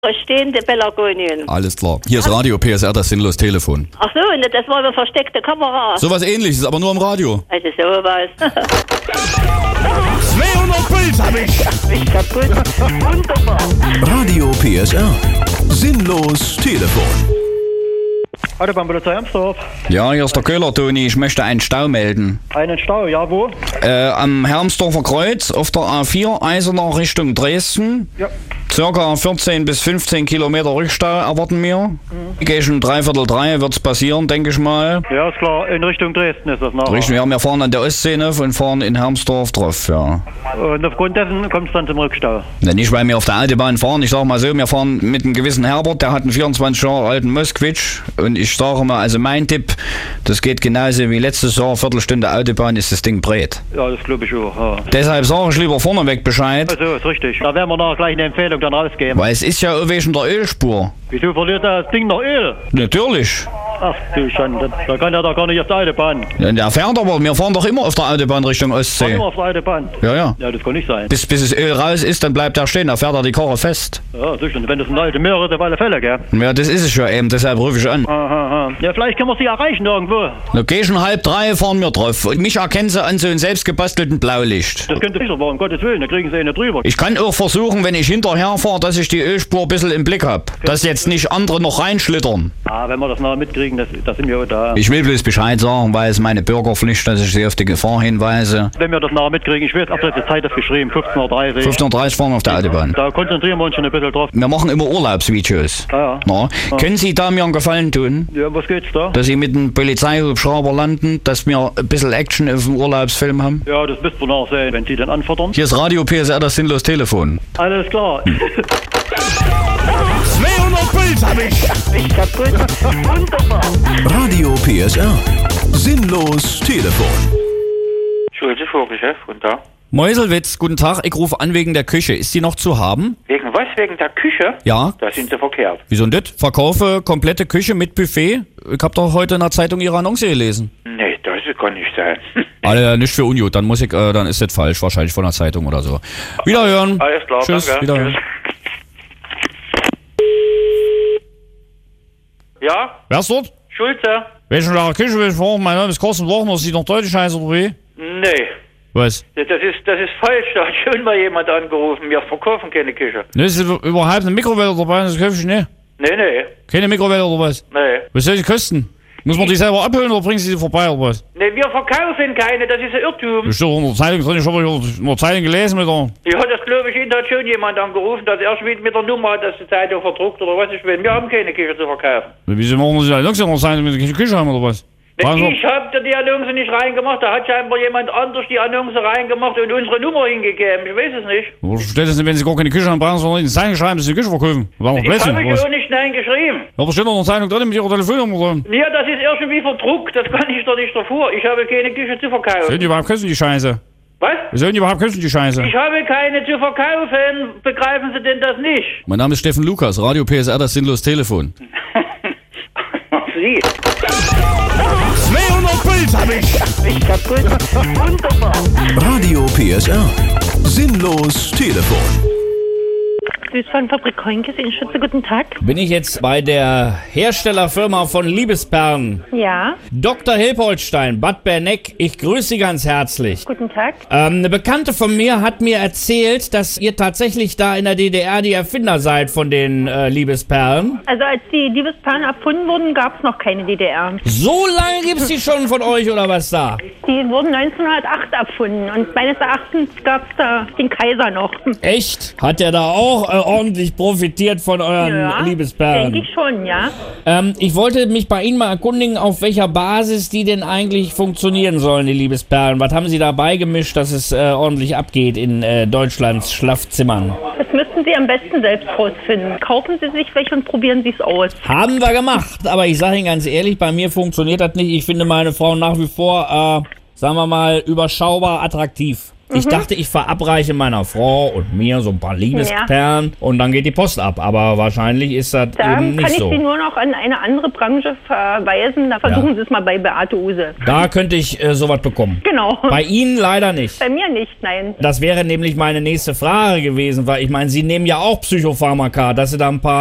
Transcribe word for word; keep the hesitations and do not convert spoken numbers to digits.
Stehende Pelargonien. Alles klar. Hier ist Radio P S R, das sinnlos Telefon. Ach so, ne, das war eine versteckte Kamera. Sowas ähnliches, aber nur im Radio. Also sowas. zweihundert Puls hab ich. Ich kaputt. Wunderbar. Radio P S R. Sinnlos Telefon. Autobahnpolizei Hermsdorf. Ja, hier ist der Köhler, Toni. Ich möchte einen Stau melden. Einen Stau, ja, wo? Äh, am Hermsdorfer Kreuz auf der A vier, Eisenach Richtung Dresden. Ja. Circa vierzehn bis fünfzehn Kilometer Rückstau erwarten wir. Mhm. Gegen dreiviertel drei wird es passieren, denke ich mal. Ja, ist klar. In Richtung Dresden ist das nachher. Richtig, ja, wir fahren an der Ostsee und fahren in Hermsdorf drauf, ja. Und aufgrund dessen kommt es dann zum Rückstau? Na, nicht, weil wir auf der Autobahn fahren. Ich sag mal so, wir fahren mit einem gewissen Herbert, der hat einen vierundzwanzig Jahre alten Moskwitsch. Und ich sage mal, also mein Tipp, das geht genauso wie letztes Jahr, Viertelstunde Autobahn ist das Ding breit. Ja, das glaube ich auch, ja. Deshalb sage ich lieber vorneweg Bescheid. Also, ist richtig. Da werden wir nachher gleich eine Empfehlung dann rausgeben. Weil es ist ja auch wegen der Ölspur. Wieso verliert das Ding noch Öl? Natürlich. Ach du Schande, da kann er doch gar nicht auf der Autobahn. Ja, der fährt aber, wir fahren doch immer auf der Autobahn Richtung Ostsee. Immer auf der Autobahn? Ja, ja. Ja, das kann nicht sein. Bis, bis das Öl raus ist, dann bleibt er stehen, da fährt er die Karre fest. Ja, sicher. Wenn das ein alter Möhre ist, auf alle Fälle, gell? Ja, das ist es ja eben, deshalb rufe ich an. Aha, aha. Ja, vielleicht können wir sie erreichen irgendwo. Na, geh schon halb drei, fahren wir drauf. Und mich erkennen sie an so einem selbstgebastelten Blaulicht. Das könnte sicher sein, um Gottes Willen, da kriegen sie eine drüber. Ich kann auch versuchen, wenn ich hinterher fahre, dass ich die Ölspur ein bisschen im Blick habe. Dass jetzt nicht andere noch reinschlittern. Ah, wenn wir das nachher mitkriegen, das, das sind wir auch da. Ich will bloß Bescheid sagen, weil es meine Bürgerpflicht, dass ich sie auf die Gefahr hinweise. Wenn wir das nachher mitkriegen, ich weiß, ab der Zeit das geschrieben, fünfzehn Uhr dreißig. fünfzehn Uhr dreißig fahren wir auf der Autobahn. Da konzentrieren wir uns schon ein bisschen drauf. Wir machen immer Urlaubsvideos. Ah, ja. Na, Ah. Können Sie da mir einen Gefallen tun? Ja, was geht's da? Dass Sie mit einem Polizeihubschrauber landen, dass wir ein bisschen Action auf dem Urlaubsfilm haben? Ja, das müsst ihr nachsehen, wenn Sie dann anfordern. Hier ist Radio P S R, das sinnlos Telefon. Alles klar. zweihundert Puls hab ich. Ich kaputt. Wunderbar. Radio P S R. Sinnlos Telefon. Schulze Vorgeschäft, guten Tag. Meuselwitz, guten Tag, ich rufe an wegen der Küche. Ist die noch zu haben? Wegen was? Wegen der Küche? Ja. Da sind Sie verkehrt. Wieso denn das? Verkaufe komplette Küche mit Buffet? Ich hab doch heute in der Zeitung Ihre Annonce gelesen. Nee, das kann nicht sein. Alle nicht für Unjut, dann muss ich, äh, dann ist das falsch, wahrscheinlich von der Zeitung oder so. Wiederhören. Alles klar, Tschüss, danke. wiederhören. Tschüss. Ja, Wer ist dort? Schulze? Welchen der Küche will ich fragen? Mein Name ist Carsten Wochner, Sie noch deutlich heißen oder wie? Nee, Was? das ist, das ist falsch. Da hat schon mal jemand angerufen. Wir verkaufen keine Küche. Ne, ist überhaupt eine Mikrowelle dabei, das kaufe ich nicht. Nee, nee, Keine Mikrowelle oder was? nee. Was soll die kosten? Muss man die selber abholen oder bringen Sie die vorbei oder was? Nee, wir verkaufen keine, das ist ein Irrtum. Das steht doch in der Zeitung drin, ich habe in der Zeitung gelesen mit der... Ja, das glaube ich Ihnen, da hat schon jemand angerufen, dass er schon mit der Nummer hat, dass die Zeitung verdruckt oder was ich will. Wir haben keine Küche zu verkaufen. Wieso machen Sie die Annonce in der Zeitung mit der Küche haben oder was? Fragen Sie- Ich habe die Annonce nicht reingemacht, da hat scheinbar jemand anders die Annonce reingemacht und unsere Nummer hingegeben. Ich weiß es nicht. Wo steht das denn, wenn Sie gar keine Küche haben, brauchen Sie noch nicht in die Zeitung schreiben, dass Sie die Küche verkaufen? War doch Ich Blödsinn, habe oder was? auch nicht nein geschrieben. Ja, da steht doch in der Zeitung drin mit Ihrer Telefonnummer drin. Ja, das ist irgendwie verdruckt, das kann ich doch nicht davor. Ich habe keine Küche zu Sollen verkaufen. die überhaupt kosten, die Scheiße? Was? Sollen die überhaupt kosten, die Scheiße? Ich habe keine zu verkaufen. Begreifen Sie denn das nicht? Mein Name ist Steffen Lukas, Radio P S R, das sinnlos Telefon. Sie. zweihundert Puls hab ich. Ich kaputt. Wunderbar. Radio P S R. Sinnlos Telefon. Süßwarenfabrik Heunkes in Schütze, guten Tag. Bin ich jetzt bei der Herstellerfirma von Liebesperlen. Ja, Doktor Hilpoltstein, Bad Berneck, ich grüße Sie ganz herzlich. guten Tag. Ähm, eine Bekannte von mir hat mir erzählt, dass ihr tatsächlich da in der D D R die Erfinder seid von den äh, Liebesperlen. Also als die Liebesperlen erfunden wurden, gab es noch keine D D R. So lange gibt's die schon von euch oder was da? Die wurden neunzehnhundertacht erfunden und meines Erachtens gab es da den Kaiser noch. Echt? Hat der da auch äh, ordentlich profitiert von euren Ja, Liebesperlen? denke ich schon, ja. Ähm, ich wollte mich bei Ihnen mal erkundigen, auf welcher Basis die denn eigentlich funktionieren sollen, die Liebesperlen. Was haben Sie da beigemischt, dass es äh, ordentlich abgeht in äh, Deutschlands Schlafzimmern? Das müssten Sie am besten selbst rausfinden. Kaufen Sie sich welche und probieren Sie es aus. Haben wir gemacht, aber ich sage Ihnen ganz ehrlich, bei mir funktioniert das nicht. Ich finde meine Frau nach wie vor, äh, sagen wir mal, überschaubar attraktiv. Ich dachte, ich verabreiche meiner Frau und mir so ein paar Liebesperlen und dann geht die Post ab. Aber wahrscheinlich ist das Da eben kann nicht ich so. Sie nur noch an eine andere Branche verweisen. Da versuchen Ja. Sie es mal bei Beate Use. Da könnte ich äh, sowas bekommen. Genau. Bei Ihnen leider nicht. Bei mir nicht, nein. Das wäre nämlich meine nächste Frage gewesen, weil ich meine, Sie nehmen ja auch Psychopharmaka, dass Sie da ein paar